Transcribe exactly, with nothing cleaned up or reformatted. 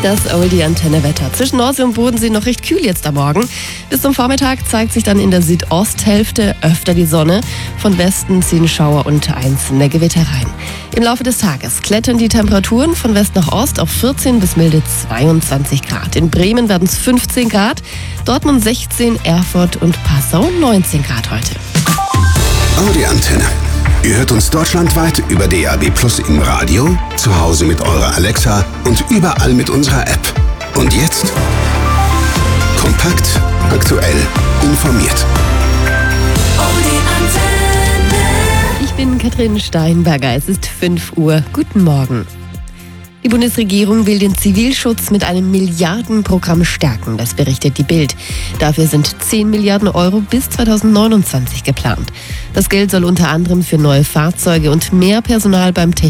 Das Oldie-Antenne-Wetter. Zwischen Nordsee und Bodensee noch recht kühl jetzt am Morgen. Bis zum Vormittag zeigt sich dann in der Südosthälfte öfter die Sonne. Von Westen ziehen Schauer und einzelne Gewitter rein. Im Laufe des Tages klettern die Temperaturen von West nach Ost auf vierzehn bis milde zweiundzwanzig Grad. In Bremen werden es fünfzehn Grad, Dortmund sechzehn, Erfurt und Passau neunzehn Grad heute. Audi-Antenne. Ihr hört uns deutschlandweit über D A B Plus im Radio, zu Hause mit eurer Alexa und überall mit unserer App. Und jetzt kompakt, aktuell, informiert. Ich bin Katrin Steinberger, es ist fünf Uhr. Guten Morgen. Die Bundesregierung will den Zivilschutz mit einem Milliardenprogramm stärken, das berichtet die Bild. Dafür sind zehn Milliarden Euro bis zweitausendneunundzwanzig geplant. Das Geld soll unter anderem für neue Fahrzeuge und mehr Personal beim Technik